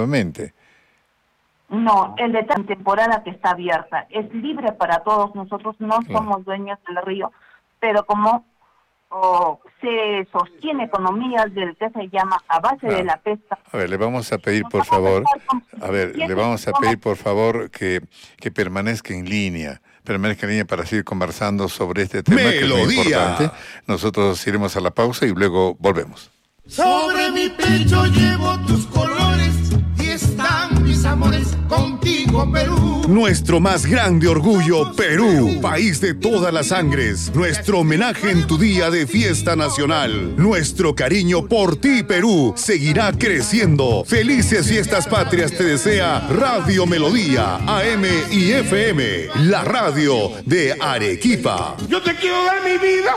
nuevamente. No, el de temporada que está abierta es libre para todos. Nosotros no somos dueños del río, pero como se sostiene economía del que se llama a base de la pesca. A ver, le vamos a pedir por favor, que permanezca en línea. Para seguir conversando sobre este tema que es muy importante. Nosotros iremos a la pausa y luego volvemos. Sobre mi pecho llevo tus colores y están mis amores contigo, Perú. Nuestro más grande orgullo, Perú, país de todas las sangres. Nuestro homenaje en tu día de fiesta nacional. Nuestro cariño por ti, Perú, seguirá creciendo. Felices fiestas patrias te desea Radio Melodía, AM y FM, la radio de Arequipa. Yo te quiero dar mi vida.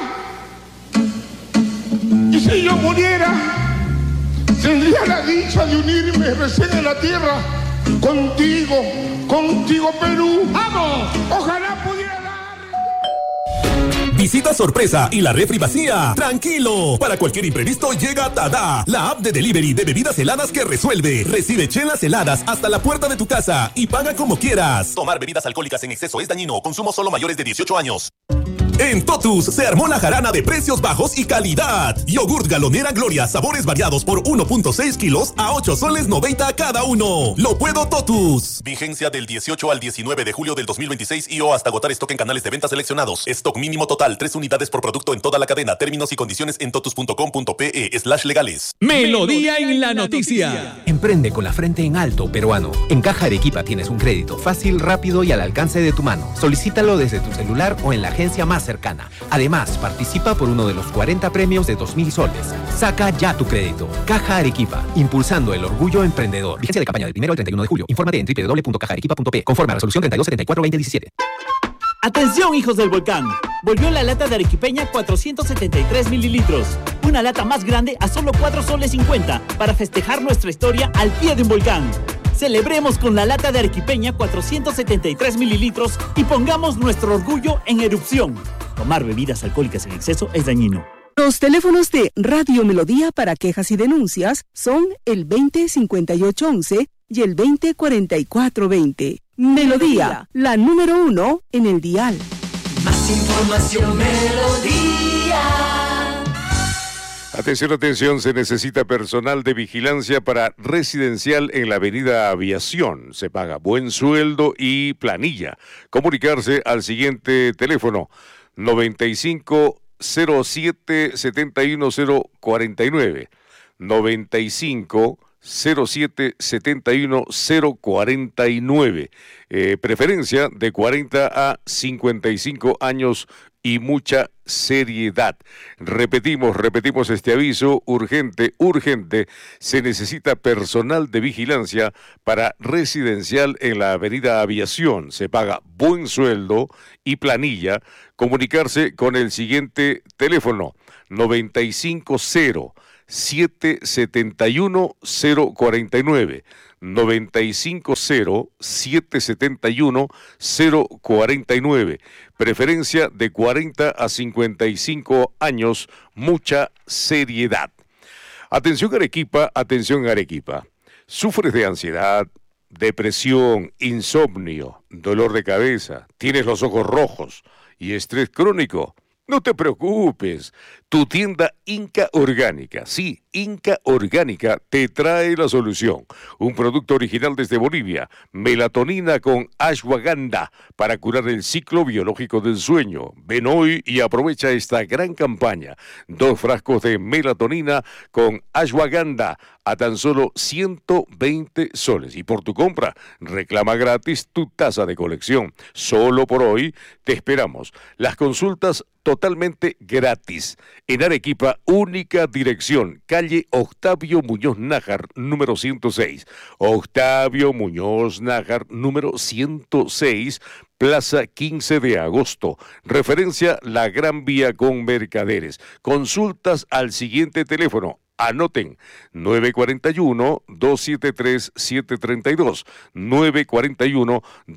Y si yo muriera, tendría la dicha de unirme recién en la tierra contigo, Perú. ¡Vamos! Ojalá pudiera dar. Visita sorpresa y la refri vacía. Tranquilo, para cualquier imprevisto llega Tada, la app de delivery de bebidas heladas que resuelve. Recibe chelas heladas hasta la puerta de tu casa y paga como quieras. Tomar bebidas alcohólicas en exceso es dañino. Consumo solo mayores de 18 años. En Totus se armó la jarana de precios bajos y calidad. Yogurt Galonera Gloria, sabores variados por 1.6 kilos a 8 soles 90 cada uno. Lo puedo Totus. Vigencia del 18 al 19 de julio del 2026 y o hasta agotar stock en canales de venta seleccionados. Stock mínimo total, 3 unidades por producto en toda la cadena. Términos y condiciones en totus.com.pe/legales. Melodía en la noticia. Emprende con la frente en alto, peruano. En Caja Arequipa tienes un crédito fácil, rápido y al alcance de tu mano. Solicítalo desde tu celular o en la agencia más cercana. Además, participa por uno de los 40 premios de 2.000 soles. Saca ya tu crédito. Caja Arequipa, impulsando el orgullo emprendedor. Vigencia de campaña del 1 al 31 de julio. Infórmate en www.cajaarequipa.p. Conforme a resolución 3274/2017. Atención, hijos del volcán. Volvió la lata de arequipeña 473 mililitros. Una lata más grande a solo 4 soles 50 para festejar nuestra historia al pie de un volcán. Celebremos con la lata de arequipeña 473 mililitros y pongamos nuestro orgullo en erupción. Tomar bebidas alcohólicas en exceso es dañino. Los teléfonos de Radio Melodía para quejas y denuncias son el 205811 y el 204420. Melodía, la número 1 en el dial. Más información, Melodía. Atención, se necesita personal de vigilancia para residencial en la avenida Aviación. Se paga buen sueldo y planilla. Comunicarse al siguiente teléfono, 9507-71049. 9507-71049. Preferencia de 40 a 55 años y mucha seriedad. Repetimos este aviso, urgente, se necesita personal de vigilancia para residencial en la avenida Aviación. Se paga buen sueldo y planilla. Comunicarse con el siguiente teléfono, 950-771-049. 950-771-049. Preferencia de 40 a 55 años, mucha seriedad. Atención Arequipa. ¿Sufres de ansiedad, depresión, insomnio, dolor de cabeza, tienes los ojos rojos y estrés crónico? No te preocupes, tu tienda Inca Orgánica, sí, Inca Orgánica te trae la solución. Un producto original desde Bolivia, melatonina con ashwagandha para curar el ciclo biológico del sueño. Ven hoy y aprovecha esta gran campaña. 2 frascos de melatonina con ashwagandha a tan solo 120 soles. Y por tu compra, reclama gratis tu taza de colección. Solo por hoy te esperamos. Las consultas totalmente gratis. En Arequipa, única dirección, calle Octavio Muñoz Nájar, número 106. Octavio Muñoz Nájar, número 106, Plaza 15 de Agosto. Referencia La Gran Vía con Mercaderes. Consultas al siguiente teléfono. Anoten, 941-273-732.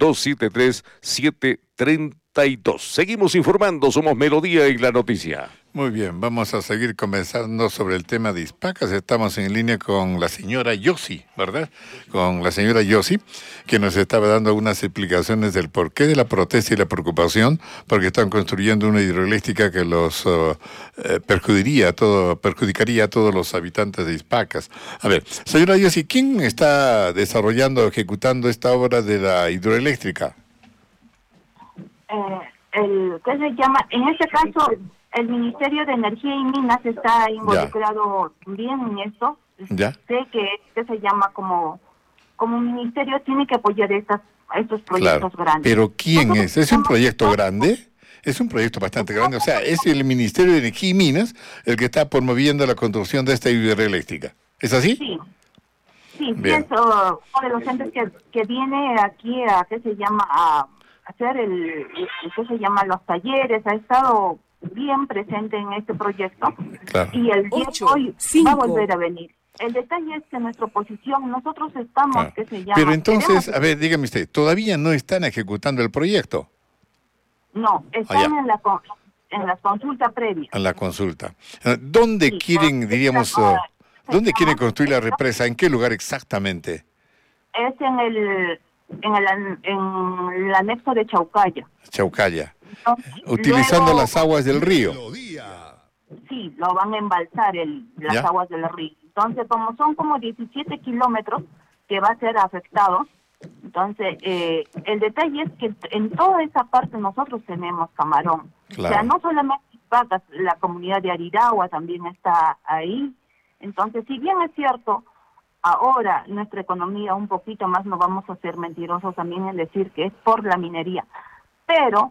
941-273-732. Seguimos informando, somos Melodía y la Noticia. Muy bien, vamos a seguir conversando sobre el tema de Ispacas. Estamos en línea con la señora Yossi, ¿verdad? Con la señora Yossi, que nos estaba dando algunas explicaciones del porqué de la protesta y la preocupación, porque están construyendo una hidroeléctrica que los perjudicaría a todos los habitantes de Ispacas. A ver, señora Yossi, ¿quién está desarrollando, ejecutando esta obra de la hidroeléctrica? ¿Qué se llama? En este caso, el Ministerio de Energía y Minas está involucrado también en esto. ¿Ya? Sé que se llama como ministerio tiene que apoyar estos proyectos grandes. Pero ¿quién es? ¿Es un proyecto grande? Es un proyecto bastante grande. O sea, es el Ministerio de Energía y Minas el que está promoviendo la construcción de esta hidroeléctrica. ¿Es así? Sí. Sí, pienso de los entes que viene aquí a hacer ¿qué se llama? Los talleres, ha estado bien presente en este proyecto. Claro. Y el día de hoy va a volver a venir. El detalle es que nuestra oposición, nosotros estamos, ¿qué se llama? Pero entonces, a ver, dígame usted, ¿todavía no están ejecutando el proyecto? No, están en la consulta previa. En la consulta. ¿Dónde quieren, dónde quieren construir la represa? ¿En qué lugar exactamente? Es en el anexo de Chaucaya. Chaucaya. Utilizando las aguas del río. Sí, lo van a embalsar las aguas del río. Entonces, son como 17 kilómetros que va a ser afectado. Entonces, el detalle es que en toda esa parte nosotros tenemos camarón. Claro. O sea, no solamente Ispacas, la comunidad de Ariragua también está ahí. Entonces, si bien es cierto, ahora nuestra economía un poquito más, no vamos a ser mentirosos también en decir que es por la minería, pero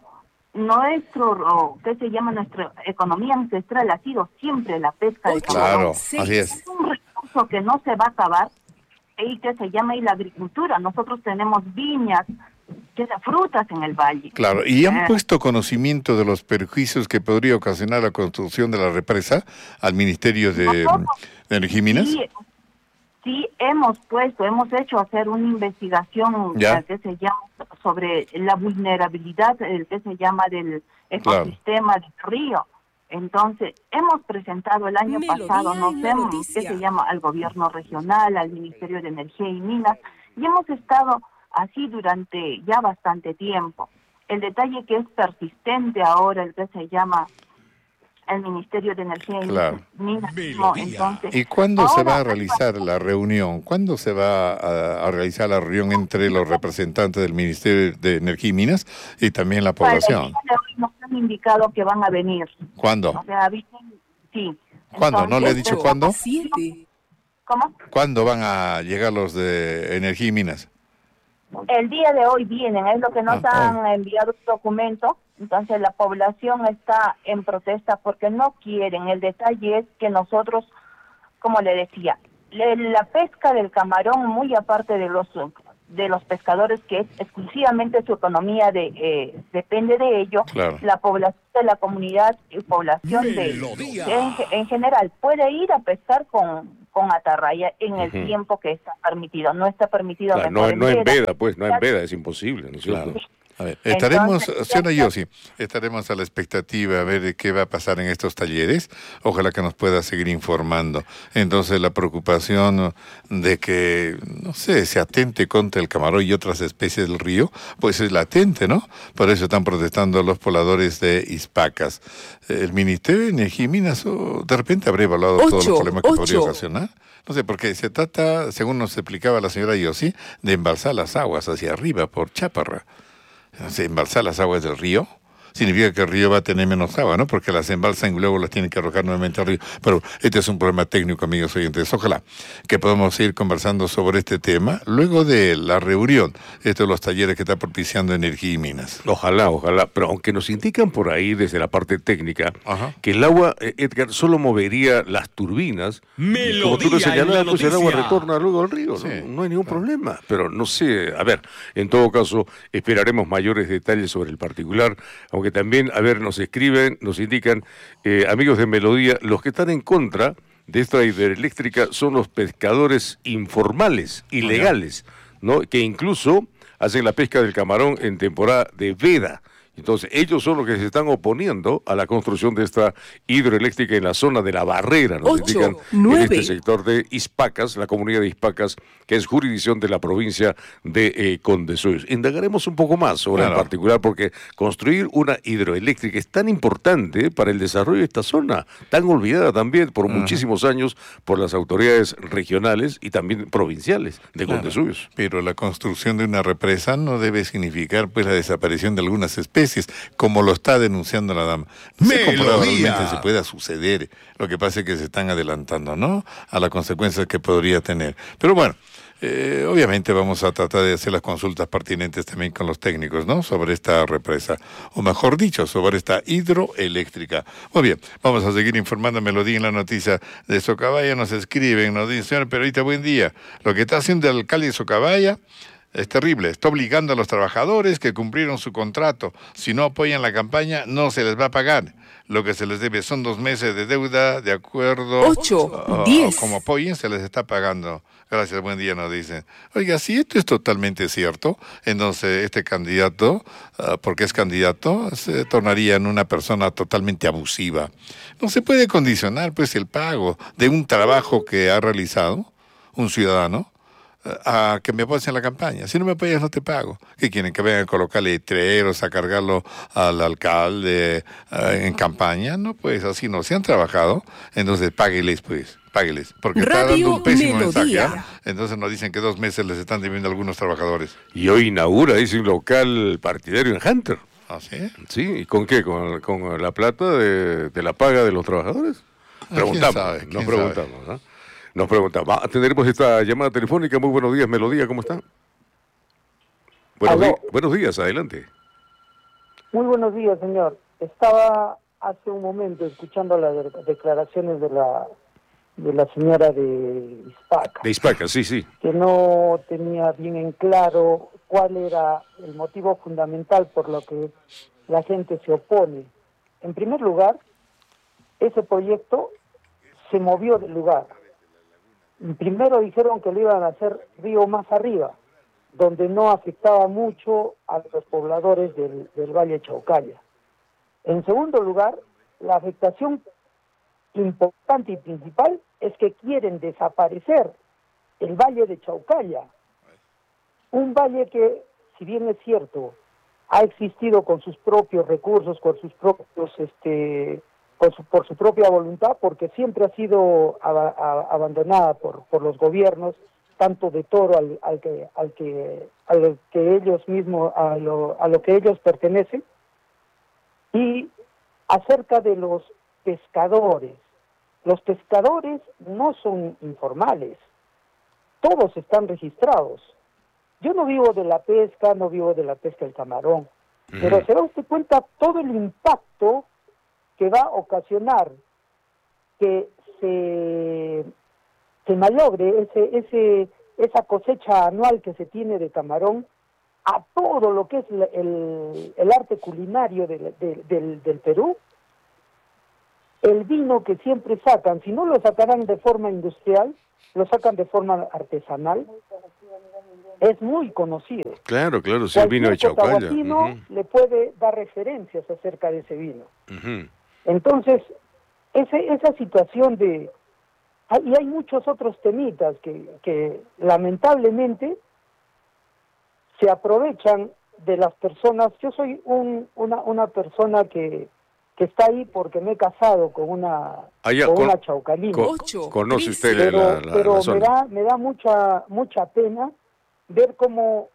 nuestra economía ancestral ha sido siempre la pesca de camarón. Claro, así es. Es un recurso que no se va a acabar y y la agricultura. Nosotros tenemos viñas, frutas en el valle. Claro, ¿y han puesto conocimiento de los perjuicios que podría ocasionar la construcción de la represa al Ministerio de Energía y Minas? Sí, hemos hecho hacer una investigación que se llama sobre la vulnerabilidad del ecosistema del río. Entonces, hemos presentado el año pasado, al gobierno regional, al Ministerio de Energía y Minas, y hemos estado así durante ya bastante tiempo. El detalle que es persistente ahora, el Ministerio de Energía y Minas. Entonces, ¿y cuándo se va a realizar la reunión? ¿Cuándo se va a realizar la reunión entre los representantes del Ministerio de Energía y Minas y también la población? Nos han indicado que van a venir. ¿Cuándo? O sea, sí. ¿Cuándo? Entonces, ¿No le he dicho cuándo? ¿Cómo? ¿Cuándo van a llegar los de Energía y Minas? El día de hoy vienen, es lo que nos han enviado un documento. Entonces la población está en protesta porque no quieren. El detalle es que nosotros, como le decía, la pesca del camarón, muy aparte de los pescadores, que es exclusivamente su economía depende de ello, claro. La población de la comunidad y población en general puede ir a pescar con atarraya en el tiempo que está permitido. No está permitido. Claro, no en veda, es imposible, ¿no es cierto? Claro. A ver, señora Yossi, estaremos a la expectativa a ver de qué va a pasar en estos talleres. Ojalá que nos pueda seguir informando. Entonces, la preocupación de que, se atente contra el camarón y otras especies del río, pues es latente, ¿no? Por eso están protestando los pobladores de Ispacas. El Ministerio de Energía y Minas, de repente habrá evaluado todos los problemas que podría ocasionar. No sé, porque se trata, según nos explicaba la señora Yossi, de embalsar las aguas hacia arriba por Chaparra. Embalsar las aguas del río significa que el río va a tener menos agua, ¿no? Porque las embalsan y luego las tienen que arrojar nuevamente al río. Pero este es un problema técnico, amigos oyentes. Ojalá que podamos seguir conversando sobre este tema luego de la reunión, de los talleres que está propiciando Energía y Minas. Ojalá. Pero aunque nos indican por ahí desde la parte técnica que el agua, Edgar, solo movería las turbinas. Y como tú lo señalabas, pues el agua retorna luego al río. Sí, no hay ningún problema. Pero no sé, a ver, en todo caso, esperaremos mayores detalles sobre el particular, aunque también, nos escriben, nos indican, amigos de Melodía, los que están en contra de esta hidroeléctrica son los pescadores informales, ilegales, ¿no? Que incluso hacen la pesca del camarón en temporada de veda. Entonces, ellos son los que se están oponiendo a la construcción de esta hidroeléctrica en la zona de la Barrera, nos indican en este sector de Ispacas, la comunidad de Ispacas, que es jurisdicción de la provincia de Condesuyos. Indagaremos un poco más sobre en particular, porque construir una hidroeléctrica es tan importante para el desarrollo de esta zona, tan olvidada también por muchísimos años por las autoridades regionales y también provinciales de Condesuyos. Pero la construcción de una represa no debe significar pues la desaparición de algunas especies, como lo está denunciando la dama. No sé cómo realmente se pueda suceder. Lo que pasa es que se están adelantando, ¿no?, a las consecuencias que podría tener. Pero bueno, obviamente vamos a tratar de hacer las consultas pertinentes también con los técnicos, ¿no?, sobre esta represa, o mejor dicho, sobre esta hidroeléctrica. Muy bien, vamos a seguir informando. Melodía en la noticia de Socabaya. Nos escriben, nos dicen: señor periodista, buen día. Lo que está haciendo el alcalde de Socabaya es terrible. Está obligando a los trabajadores que cumplieron su contrato. Si no apoyan la campaña, no se les va a pagar. Lo que se les debe son 2 meses de deuda, de acuerdo. 8, 10. Como apoyen, se les está pagando. Gracias, buen día, nos dicen. Oiga, si esto es totalmente cierto, entonces este candidato, porque es candidato, se tornaría en una persona totalmente abusiva. No se puede condicionar, pues, el pago de un trabajo que ha realizado un ciudadano a que me apoyen en la campaña. Si no me apoyas, no te pago. ¿Qué quieren? ¿Que vengan a colocar letreros, a cargarlo al alcalde en campaña? No, pues así no. Si han trabajado, entonces págueles, pues. Págueles. Porque está dando un pésimo mensaje. Entonces nos dicen que 2 meses les están debiendo a algunos trabajadores. Y hoy inaugura, dice, un local partidario en Hunter. ¿Ah, sí? Sí, ¿y con qué? ¿Con la plata de la paga de los trabajadores? Preguntamos, nos preguntamos, ¿no? Nos preguntamos. Tendremos esta llamada telefónica. Muy buenos días, Melodía, ¿cómo está? Buenos días, adelante. Muy buenos días, señor. Estaba hace un momento escuchando las declaraciones de la señora de Ispacas. De Ispacas, sí. Que no tenía bien en claro cuál era el motivo fundamental por lo que la gente se opone. En primer lugar, ese proyecto se movió del lugar. Primero dijeron que lo iban a hacer río más arriba, donde no afectaba mucho a los pobladores del Valle Chaucaya. En segundo lugar, la afectación importante y principal es que quieren desaparecer el Valle de Chaucaya, un valle que, si bien es cierto, ha existido con sus propios recursos, con sus propios por su propia voluntad, porque siempre ha sido abandonada por los gobiernos, tanto de Toro al que ellos mismos, a lo que ellos pertenecen. Y acerca de los pescadores no son informales, todos están registrados. Yo no vivo de la pesca, no vivo de la pesca del camarón, pero se da usted cuenta todo el impacto que va a ocasionar que se malogre esa cosecha anual que se tiene de camarón a todo lo que es el arte culinario del Perú. El vino que siempre sacan, si no lo sacarán de forma industrial, lo sacan de forma artesanal, es muy conocido. Claro, sí, el vino de Chaucaya. Le puede dar referencias acerca de ese vino. Entonces, esa situación y hay muchos otros temitas que lamentablemente se aprovechan de las personas. Yo soy una persona que está ahí porque me he casado con una chaucalina. ¿Conoce usted la zona? me da mucha pena ver cómo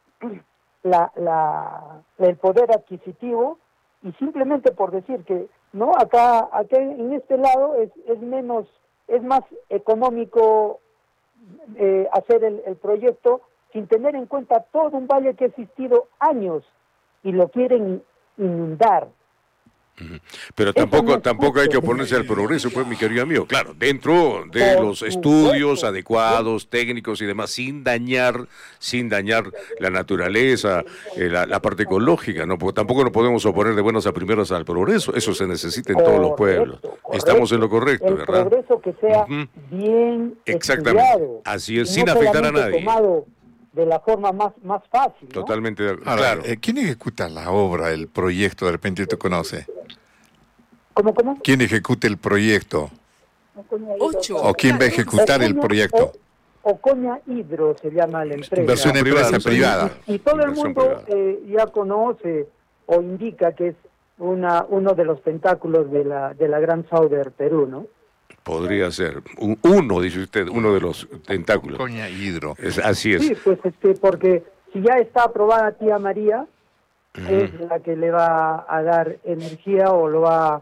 el poder adquisitivo, y simplemente por decir que no, acá en este lado es más económico hacer el proyecto sin tener en cuenta todo un valle que ha existido años y lo quieren inundar. Pero tampoco hay que oponerse al progreso, pues, mi querido amigo. Claro, dentro de los estudios adecuados, técnicos y demás, sin dañar la naturaleza, la parte ecológica, ¿no? Porque tampoco nos podemos oponer de buenas a primeras al progreso. Eso se necesita en todos los pueblos. Estamos en lo correcto, ¿verdad? El progreso que sea bien exactamente estudiado, así es, sin afectar a nadie. de la forma más fácil, ¿no? Totalmente, claro. ¿Quién ejecuta la obra, el proyecto? De repente te conoce. ¿Cómo? ¿Quién ejecuta el proyecto? 8. ¿O quién va a ejecutar el proyecto? Ocoña Hidro se llama la empresa. Es una empresa privada. Y todo el mundo ya conoce o indica que es uno de los tentáculos de la Gran Sauder Perú, ¿no? Podría ser. Uno, dice usted, uno de los tentáculos. Ocoña Hidro. Así es. Sí, pues porque si ya está aprobada Tía María, es la que le va a dar energía o lo va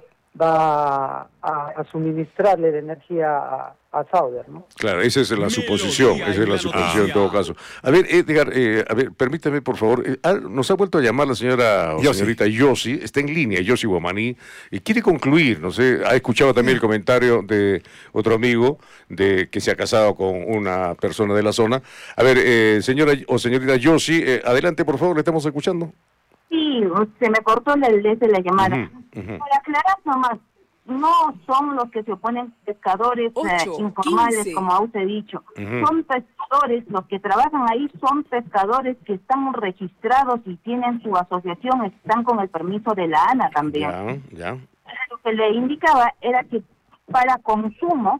a suministrarle de energía a Sauder, ¿no? Claro, esa es la suposición, en todo caso. A ver, Edgar, permítame, por favor, nos ha vuelto a llamar la señorita Yossi, está en línea, Yossi Guamaní, y quiere concluir, no sé, ha escuchado también el comentario de otro amigo de que se ha casado con una persona de la zona. A ver, señora o señorita Yossi, adelante, por favor, le estamos escuchando. Sí, se me cortó la llamada. Para aclarar nomás, no son los que se oponen pescadores informales, 15. Como usted ha dicho. Son pescadores, los que trabajan ahí son pescadores que están registrados y tienen su asociación, están con el permiso de la ANA también. Ya. Lo que le indicaba era que para consumo,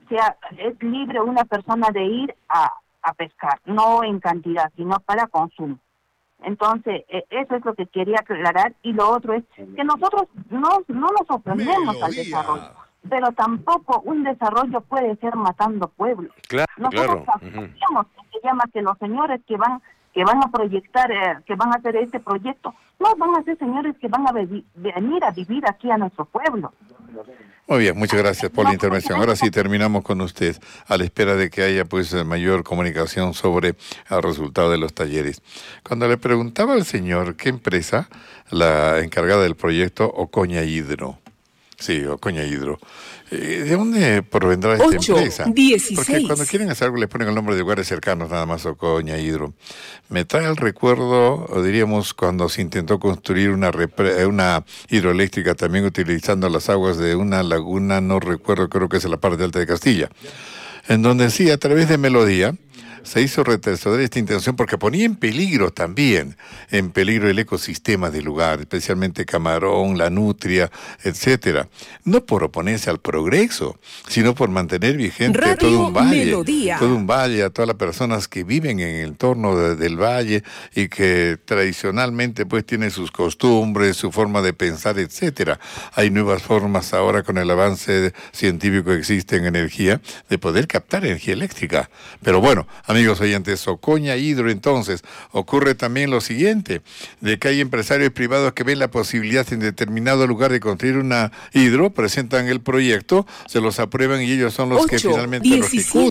es libre una persona de ir a pescar, no en cantidad, sino para consumo. Entonces, eso es lo que quería aclarar. Y lo otro es que nosotros no nos oponemos al desarrollo, pero tampoco un desarrollo puede ser matando pueblos. Nosotros apoyamos que los señores que van a proyectar, que van a hacer este proyecto, no van a ser señores que van a venir a vivir aquí a nuestro pueblo. Muy bien, muchas gracias por la intervención. Ahora sí terminamos con usted, a la espera de que haya pues mayor comunicación sobre el resultado de los talleres. Cuando le preguntaba al señor qué empresa, la encargada del proyecto Ocoña Hidro. Sí, Ocoña Hidro. ¿De dónde provendrá esta empresa? 16. Porque cuando quieren hacer algo les ponen el nombre de lugares cercanos, nada más Ocoña Hidro. Me trae al recuerdo, o diríamos, cuando se intentó construir una hidroeléctrica también utilizando las aguas de una laguna, no recuerdo, creo que es en la parte alta de Castilla, en donde sí, a través de Melodía, se hizo retroceder esta intención porque ponía en peligro también, el ecosistema del lugar, especialmente Camarón, La Nutria, etcétera. No por oponerse al progreso, sino por mantener vigente todo un valle, a todas las personas que viven en el entorno del valle y que tradicionalmente pues tienen sus costumbres, su forma de pensar, etcétera. Hay nuevas formas ahora con el avance científico que existe en energía de poder captar energía eléctrica. Pero bueno, amigos oyentes, Ocoña Hidro, entonces, ocurre también lo siguiente, de que hay empresarios privados que ven la posibilidad en determinado lugar de construir una hidro, presentan el proyecto, se los aprueban y ellos son los que finalmente lo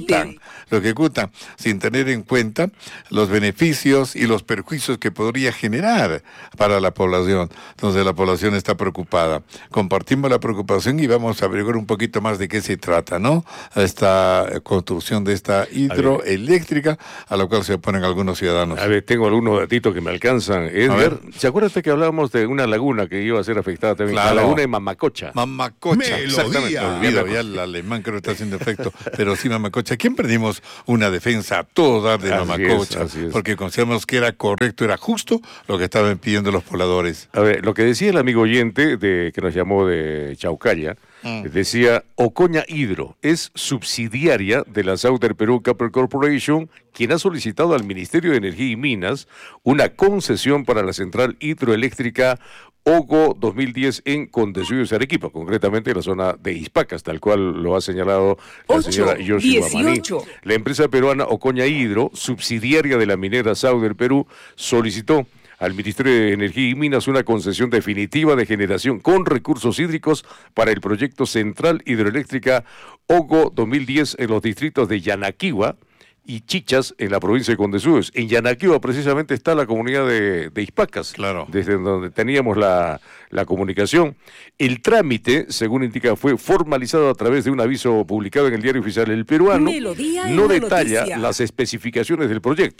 ejecutan, sin tener en cuenta los beneficios y los perjuicios que podría generar para la población. Entonces la población está preocupada. Compartimos la preocupación y vamos a averiguar un poquito más de qué se trata, ¿no? Esta construcción de esta hidroeléctrica a la cual se oponen algunos ciudadanos. A ver, tengo algunos datitos que me alcanzan. Edgar, ¿se acuerdan que hablábamos de una laguna que iba a ser afectada también? Claro. La laguna de Mamacocha. Exactamente. Olvido, ya el alemán creo que está haciendo efecto, pero sí Mamacocha. ¿Quién perdimos una defensa a todo dar de Mamacocha? Así es. Porque consideramos que era correcto, era justo lo que estaban pidiendo los pobladores. A ver, lo que decía el amigo oyente que nos llamó de Chaucaya, decía, Ocoña Hidro es subsidiaria de la Sauder Perú Capital Corporation, quien ha solicitado al Ministerio de Energía y Minas una concesión para la central hidroeléctrica Ogo 2010 en Condesuyos, Arequipa, concretamente en la zona de Ispacas, tal cual lo ha señalado la señora Yossi Guamaní. La empresa peruana Ocoña Hidro, subsidiaria de la minera Sauder Perú, solicitó al Ministerio de Energía y Minas una concesión definitiva de generación con recursos hídricos para el proyecto Central Hidroeléctrica Ogo 2010 en los distritos de Yanaquiba y Chichas en la provincia de Condesuyos. En Yanaquiba precisamente está la comunidad de Ispacas, claro, desde donde teníamos la comunicación. El trámite, según indica, fue formalizado a través de un aviso publicado en el Diario Oficial El Peruano. No detalla las especificaciones del proyecto.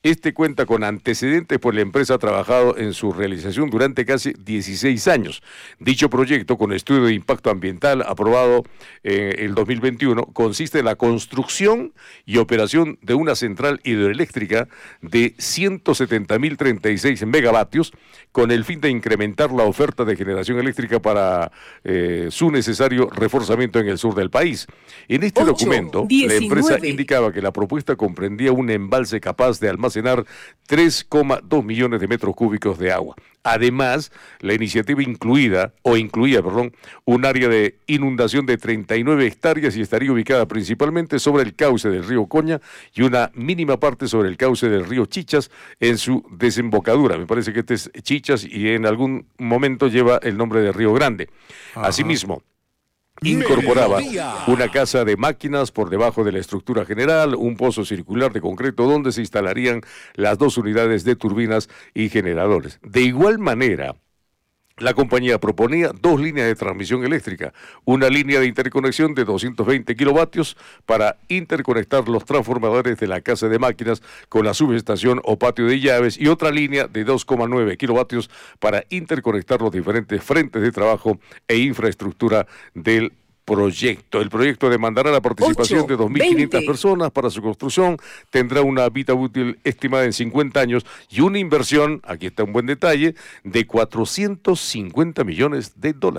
Este cuenta con antecedentes, pues la empresa ha trabajado en su realización durante casi 16 años. Dicho proyecto, con estudio de impacto ambiental aprobado el 2021, consiste en la construcción y operación de una central hidroeléctrica de 170.036 megavatios, con el fin de incrementar la oferta de generación eléctrica para su necesario reforzamiento en el sur del país. En este documento, la empresa indicaba que la propuesta comprendía un embalse capaz de almacenar 3,2 millones de metros cúbicos de agua. Además, la iniciativa incluía un área de inundación de 39 hectáreas y estaría ubicada principalmente sobre el cauce del río Coña y una mínima parte sobre el cauce del río Chichas en su desembocadura. Me parece que este es Chichas y en algún momento lleva el nombre de Río Grande. Asimismo, incorporaba una casa de máquinas por debajo de la estructura general, un pozo circular de concreto donde se instalarían las 2 unidades de turbinas y generadores. De igual manera, la compañía proponía 2 líneas de transmisión eléctrica, una línea de interconexión de 220 kilovatios para interconectar los transformadores de la casa de máquinas con la subestación o patio de llaves y otra línea de 2,9 kilovatios para interconectar los diferentes frentes de trabajo e infraestructura del proyecto. El proyecto demandará la participación de 2.500 personas para su construcción, tendrá una vida útil estimada en 50 años y una inversión, aquí está un buen detalle, de $450 millones.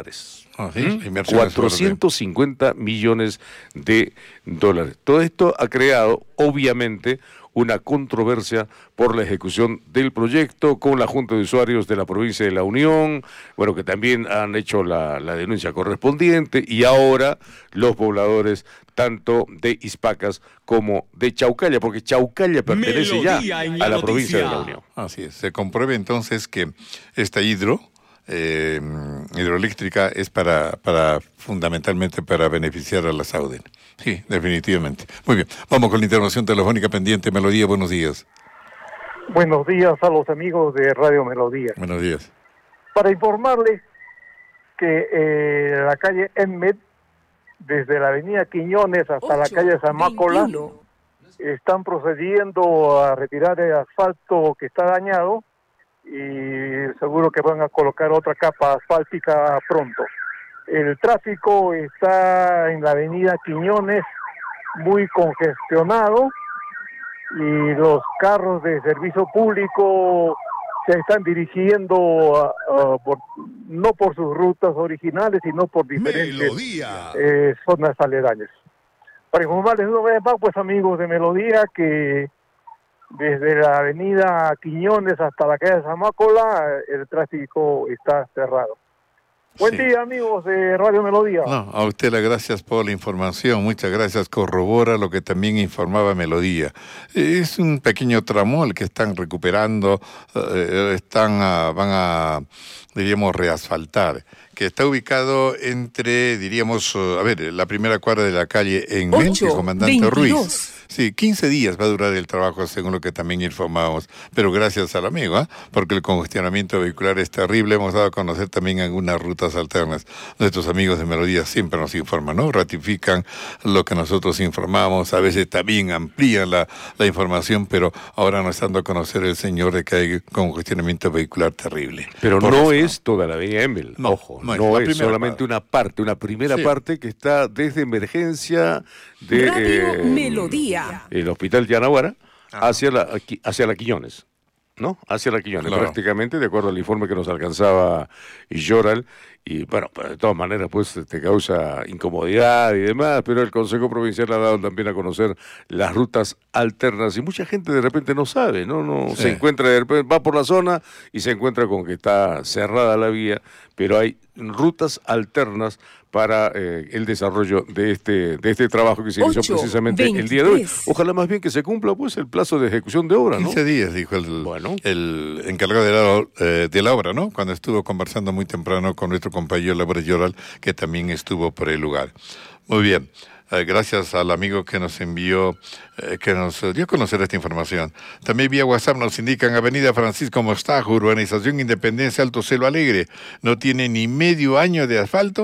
450 millones de dólares. Todo esto ha creado, obviamente, una controversia por la ejecución del proyecto con la Junta de Usuarios de la Provincia de La Unión, bueno, que también han hecho la denuncia correspondiente, y ahora los pobladores tanto de Ispacas como de Chaucalla, porque Chaucalla pertenece ya a la provincia de La Unión. Así es, se comprueba entonces que esta hidroeléctrica es fundamentalmente para beneficiar a la SAUDEN. Sí, definitivamente. Muy bien, vamos con la intervención telefónica pendiente. Melodía, buenos días. Buenos días a los amigos de Radio Melodía. Buenos días. Para informarles que la calle Enmed, desde la avenida Quiñones hasta la calle Zamácola, están procediendo a retirar el asfalto que está dañado y seguro que van a colocar otra capa asfáltica pronto. El tráfico está en la avenida Quiñones muy congestionado y los carros de servicio público se están dirigiendo no por sus rutas originales, sino por diferentes zonas aledañas. Para informarles una vez más, pues amigos de Melodía, que desde la avenida Quiñones hasta la calle Zamácola el tráfico está cerrado. Buen día, amigos de Radio Melodía. No, a usted las gracias por la información, muchas gracias. Corrobora lo que también informaba Melodía. Es un pequeño tramo el que están recuperando, van a, diríamos, reasfaltar, que está ubicado entre, diríamos, la primera cuadra de la calle en Mente, Comandante Ruiz. Sí, 15 días va a durar el trabajo, según lo que también informábamos, pero gracias al amigo, porque el congestionamiento vehicular es terrible. Hemos dado a conocer también algunas rutas alternas. Nuestros amigos de Melodía siempre nos informan, ¿no? Ratifican lo que nosotros informamos, a veces también amplían la información, pero ahora nos está dando a conocer el señor de que hay congestionamiento vehicular terrible. Pero no es toda la avenida Embel, ojo, no es solamente una parte, una primera parte que está desde emergencia de Radio Melodía, el Hospital Yanaguara hacia la Quiñones, ¿no? Hacia la Quiñones, claro. Prácticamente, de acuerdo al informe que nos alcanzaba Yoral. Y bueno, de todas maneras, pues te causa incomodidad y demás, pero el Consejo Provincial ha dado también a conocer las rutas alternas y mucha gente de repente no sabe, ¿no? Se encuentra, de repente va por la zona y se encuentra con que está cerrada la vía, pero hay rutas alternas para el desarrollo de este trabajo que se inició precisamente el día de hoy. Ojalá más bien que se cumpla pues el plazo de ejecución de obra, ¿no? 15 días, dijo el encargado de la obra, ¿no? Cuando estuvo conversando muy temprano con nuestro compañero Labre Lloral, que también estuvo por el lugar. Muy bien. Gracias al amigo que nos envió, que nos dio a conocer esta información. También vía WhatsApp nos indican Avenida Francisco Mostajo, Urbanización Independencia, Alto Cielo Alegre. No tiene ni medio año de asfalto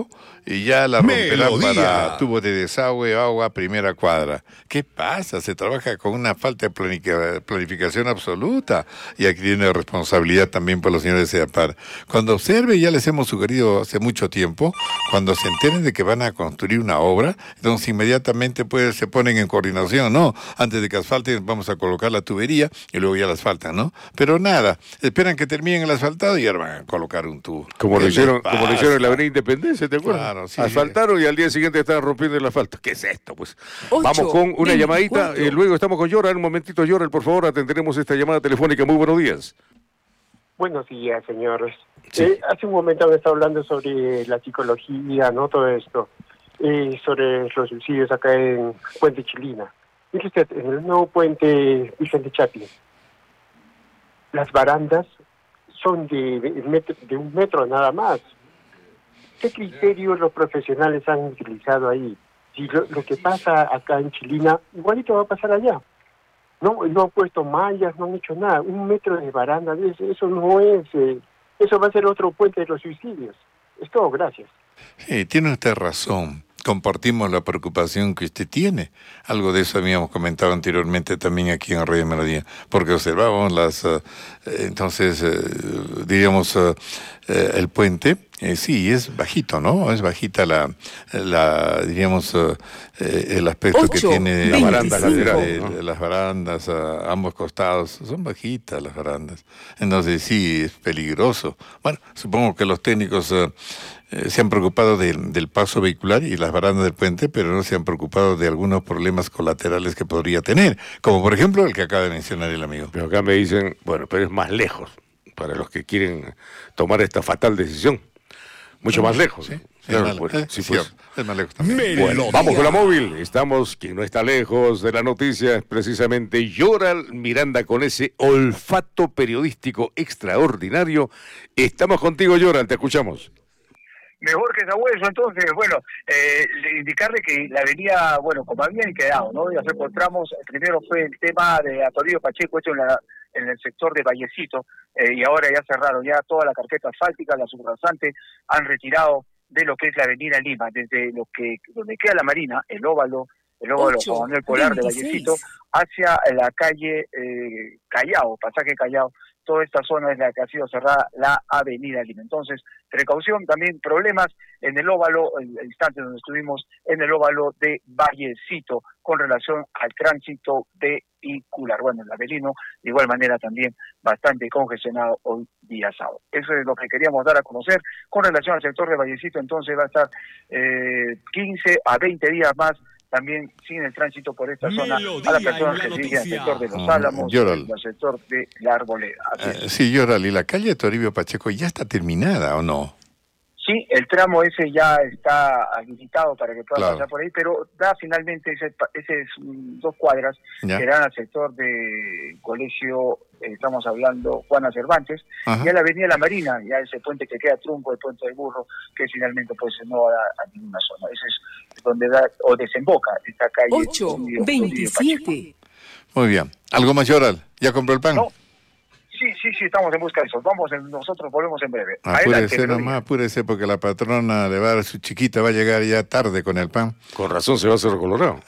y ya la romperán Melodía. para tubo de desagüe, agua, primera cuadra. ¿Qué pasa? Se trabaja con una falta de planificación absoluta, y aquí tiene responsabilidad también por los señores de APAR. Cuando observe, ya les hemos sugerido hace mucho tiempo, cuando se enteren de que van a construir una obra, entonces inmediatamente pues se ponen en coordinación, ¿no? Antes de que asfalten, vamos a colocar la tubería y luego ya la asfaltan, ¿no? Pero nada, esperan que terminen el asfaltado y ahora van a colocar un tubo. Como lo hicieron en la Avenida Independencia, ¿te acuerdas? Claro, sí, asfaltaron y al día siguiente estaban rompiendo el asfalto. ¿Qué es esto, pues? 8, Vamos con una 24. llamadita, luego estamos con Yoral. Un momentito, Yoral, por favor, atenderemos esta llamada telefónica. Muy buenos días. Buenos días, señores. Sí. Hace un momento me estaba hablando sobre la psicología, ¿no? Todo esto. Sobre los suicidios acá en Puente Chilina. Mire usted, en el nuevo puente Vicente Chapin, las barandas son de 1 metro nada más. ¿Qué criterios los profesionales han utilizado ahí? Si lo que pasa acá en Chilina, igualito va a pasar allá. No han puesto mallas, no han hecho nada. 1 metro de baranda, eso no es... eso va a ser otro puente de los suicidios. Es todo, gracias. Sí, tiene usted razón. Compartimos la preocupación que usted tiene. Algo de eso habíamos comentado anteriormente también aquí en Radio Melodía, porque observábamos diríamos, el puente. Sí, es bajito, ¿no? Es bajita diríamos, el aspecto 8, que tiene la baranda lateral, de las barandas a ambos costados. Son bajitas las barandas. Entonces sí, es peligroso. Bueno, supongo que los técnicos se han preocupado del paso vehicular y las barandas del puente, pero no se han preocupado de algunos problemas colaterales que podría tener, como por ejemplo el que acaba de mencionar el amigo. Pero acá me dicen, bueno, pero es más lejos para los que quieren tomar esta fatal decisión. Mucho más lejos. Sí, Claro, es, bueno, sí, pues. es más lejos también. Bueno, vamos con la móvil. Estamos, quien no está lejos de la noticia, es precisamente Yoral Miranda con ese olfato periodístico extraordinario. Estamos contigo, Yoral, te escuchamos. Mejor que Sabueso, entonces, bueno, indicarle que la avenida, bueno, como habían quedado, ¿no? Ya encontramos, primero fue el tema de Toribio Pacheco, hecho en el sector de Vallecito, y ahora ya cerraron ya toda la carpeta asfáltica, la subrasante, han retirado de lo que es la avenida Lima, desde donde queda la Marina, el óvalo Juan Manuel Polar de Vallecito, hacia la calle Callao, pasaje Callao. Toda esta zona es la que ha sido cerrada, la avenida Lima. Entonces, precaución, también problemas en el óvalo, el instante donde estuvimos en el óvalo de Vallecito, con relación al tránsito vehicular. Bueno, el Avelino, de igual manera también bastante congestionado hoy día sábado. Eso es lo que queríamos dar a conocer con relación al sector de Vallecito. Entonces va a estar 15 a 20 días más también sin el tránsito por esta zona a las personas que se dirigen al sector de Los Álamos, al sector de La Arboleda. Sí, Yoral, ¿y la calle Toribio Pacheco ya está terminada o no? Sí, el tramo ese ya está habilitado para que pueda pasar por ahí, pero da finalmente ese 2 cuadras que dan al sector de colegio, estamos hablando Juana Cervantes, y a la avenida La Marina, ya ese puente que queda trunco, el puente del Burro, que finalmente pues no da a ninguna zona. Ese es donde da o desemboca esta calle. 827. Muy bien. ¿Algo más, Yoral? ¿Ya compró el pan? No. Sí, estamos en busca de eso. Nosotros volvemos en breve. Apúrese nomás, apúrese, porque la patrona le va a dar su chiquita, va a llegar ya tarde con el pan. Con razón se va a hacer colorado.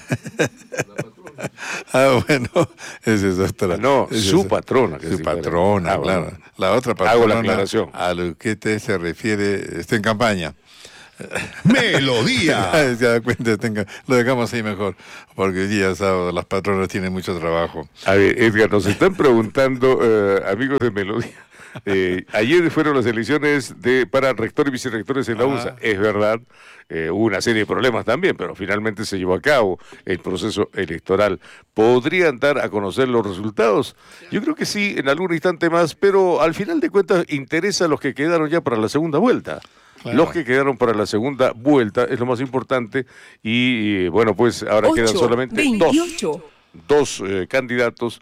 Bueno, esa es otra. No, su patrona. Su patrona, claro. La otra patrona, hago la aclaración. A lo que se refiere, está en campaña. Melodía. Se da cuenta, lo dejamos ahí mejor, porque hoy día sábado las patronas tienen mucho trabajo. A ver, Edgar, nos están preguntando, amigos de Melodía, ayer fueron las elecciones para rector y vicerrectores en la UNSA. Es verdad, hubo una serie de problemas también, pero finalmente se llevó a cabo el proceso electoral. ¿Podrían dar a conocer los resultados? Yo creo que sí, en algún instante más, pero al final de cuentas interesa a los que quedaron ya para la segunda vuelta. Claro. Los que quedaron para la segunda vuelta es lo más importante y bueno, pues ahora quedan solamente dos candidatos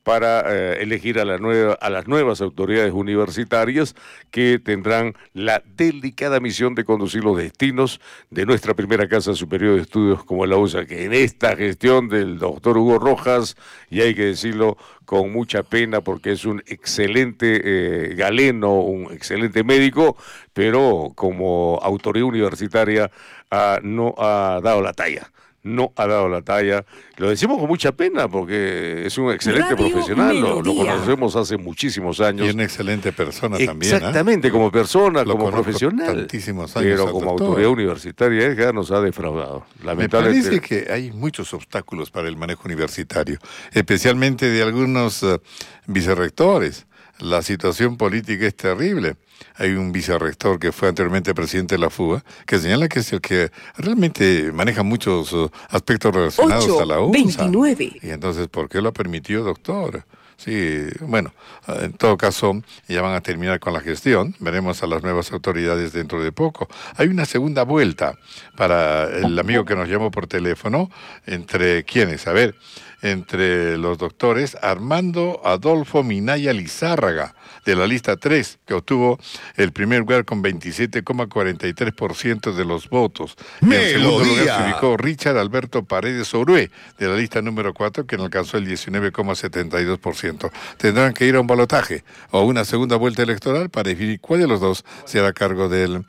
para elegir a las nuevas autoridades universitarias que tendrán la delicada misión de conducir los destinos de nuestra primera casa superior de estudios como la USA, que en esta gestión del doctor Hugo Rojas, y hay que decirlo con mucha pena porque es un excelente galeno, un excelente médico, pero como autoridad universitaria no ha dado la talla. No ha dado la talla. Lo decimos con mucha pena porque es un excelente profesional, lo conocemos hace muchísimos años. Y una excelente persona también. Exactamente, como persona, como profesional. Tantísimos años. Pero como autoridad universitaria, Edgar nos ha defraudado. Me parece que hay muchos obstáculos para el manejo universitario, especialmente de algunos vicerrectores. La situación política es terrible. Hay un vicerrector que fue anteriormente presidente de la FUA que señala que es el que realmente maneja muchos aspectos relacionados a la USA. 29. Y entonces, ¿por qué lo permitió, doctor? Sí, bueno, en todo caso, ya van a terminar con la gestión. Veremos a las nuevas autoridades dentro de poco. Hay una segunda vuelta para el amigo que nos llamó por teléfono. ¿Entre quiénes? A ver, entre los doctores Armando Adolfo Minaya Lizárraga, de la lista 3, que obtuvo el primer lugar con 27,43% de los votos. En el segundo lugar se ubicó Richard Alberto Paredes Orué, de la lista número 4, que alcanzó el 19,72%. Tendrán que ir a un balotaje o una segunda vuelta electoral para definir cuál de los dos se hará cargo de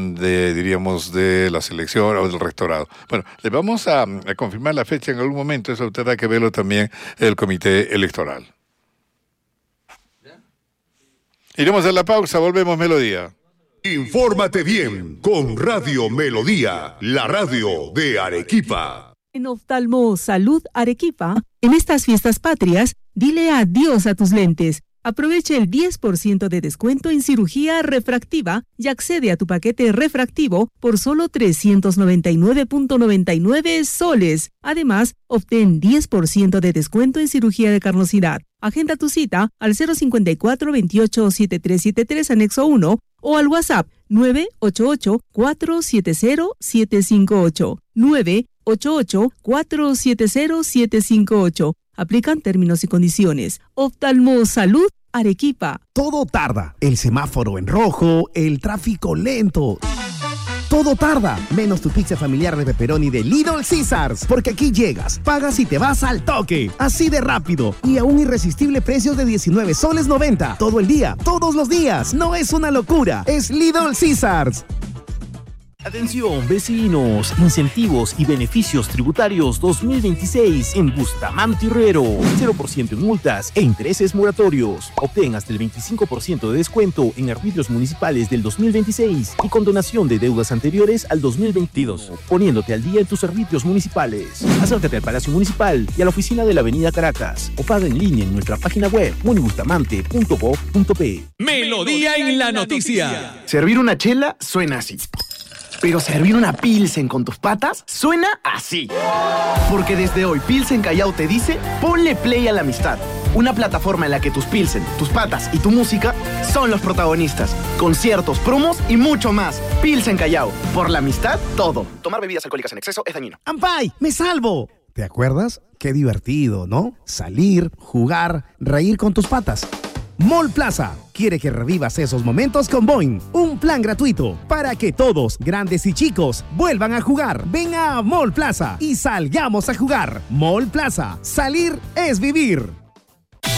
la selección o del rectorado. Bueno, le vamos a confirmar la fecha en algún momento, eso tendrá que verlo también el comité electoral. Iremos a la pausa, volvemos Melodía. Infórmate bien con Radio Melodía, la radio de Arequipa. En Oftalmo Salud Arequipa, en estas fiestas patrias, dile adiós a tus lentes. Aprovecha el 10% de descuento en cirugía refractiva y accede a tu paquete refractivo por solo 399.99 soles. Además, obtén 10% de descuento en cirugía de carnosidad. Agenda tu cita al 054-28-7373 anexo 1 o al WhatsApp 988-470-758. 988-470-758. Aplican términos y condiciones. Oftalmo Salud Arequipa. Todo tarda. El semáforo en rojo, el tráfico lento. Todo tarda, menos tu pizza familiar de pepperoni de Little Caesars. Porque aquí llegas, pagas y te vas al toque. Así de rápido. Y a un irresistible precio de 19 soles 90. Todo el día, todos los días. No es una locura, es Little Caesars. Atención, vecinos, incentivos y beneficios tributarios 2026 en Bustamante Herrero. 0% en multas e intereses moratorios. Obtén hasta el 25% de descuento en arbitrios municipales del 2026 y condonación de deudas anteriores al 2022, poniéndote al día en tus arbitrios municipales. Acércate al Palacio Municipal y a la oficina de la Avenida Caracas o paga en línea en nuestra página web munibustamante.gov.pe. Melodía en la noticia. Servir una chela suena así. Pero servir una Pilsen con tus patas suena así. Porque desde hoy Pilsen Callao te dice, ponle play a la amistad. Una plataforma en la que tus Pilsen, tus patas y tu música son los protagonistas. Conciertos, promos y mucho más. Pilsen Callao. Por la amistad, todo. Tomar bebidas alcohólicas en exceso es dañino. ¡Ampay! ¡Me salvo! ¿Te acuerdas? Qué divertido, ¿no? Salir, jugar, reír con tus patas. Mall Plaza quiere que revivas esos momentos con Boing, un plan gratuito para que todos, grandes y chicos, vuelvan a jugar. Ven a Mall Plaza y salgamos a jugar. Mall Plaza, salir es vivir.